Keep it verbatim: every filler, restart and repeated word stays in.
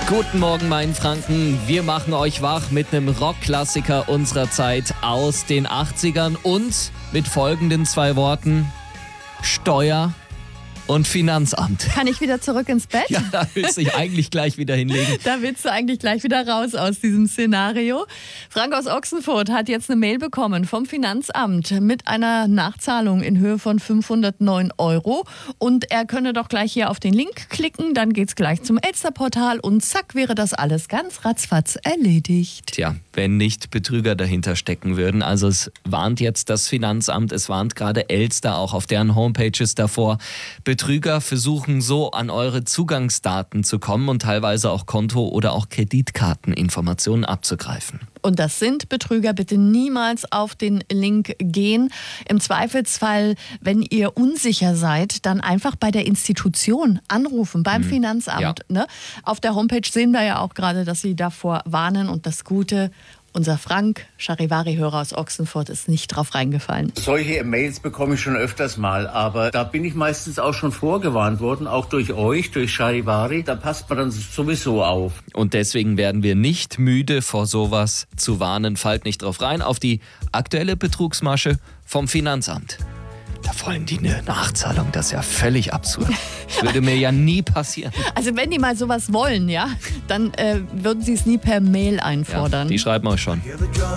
Guten Morgen, mein Franken. Wir machen euch wach mit einem Rockklassiker unserer Zeit aus den achtzigern und mit folgenden zwei Worten: Steuer und Finanzamt. Kann ich wieder zurück ins Bett? Ja, da willst du dich eigentlich gleich wieder hinlegen. Da willst du eigentlich gleich wieder raus aus diesem Szenario. Frank aus Ochsenfurt hat jetzt eine Mail bekommen vom Finanzamt mit einer Nachzahlung in Höhe von fünfhundertneun Euro. Und er könne doch gleich hier auf den Link klicken, dann geht's gleich zum Elster-Portal und zack wäre das alles ganz ratzfatz erledigt. Tja, wenn nicht Betrüger dahinter stecken würden. Also es warnt jetzt das Finanzamt, es warnt gerade Elster auch auf deren Homepages davor. Betrüger versuchen so an eure Zugangsdaten zu kommen und teilweise auch Konto- oder auch Kreditkarteninformationen abzugreifen. Und das sind Betrüger. Bitte niemals auf den Link gehen. Im Zweifelsfall, wenn ihr unsicher seid, dann einfach bei der Institution anrufen, beim mhm. Finanzamt. Ja. Ne? Auf der Homepage sehen wir ja auch gerade, dass sie davor warnen. Und das Gute: unser Frank, Charivari-Hörer aus Ochsenfurt, ist nicht drauf reingefallen. Solche Mails bekomme ich schon öfters mal, aber da bin ich meistens auch schon vorgewarnt worden, auch durch euch, durch Charivari. Da passt man dann sowieso auf. Und deswegen werden wir nicht müde, vor sowas zu warnen. Fallt nicht drauf rein, auf die aktuelle Betrugsmasche vom Finanzamt. Da wollen die eine Nachzahlung, das ist ja völlig absurd. Das würde mir ja nie passieren. Also wenn die mal sowas wollen, ja, dann äh, würden sie es nie per Mail einfordern. Ja, die schreiben auch schon.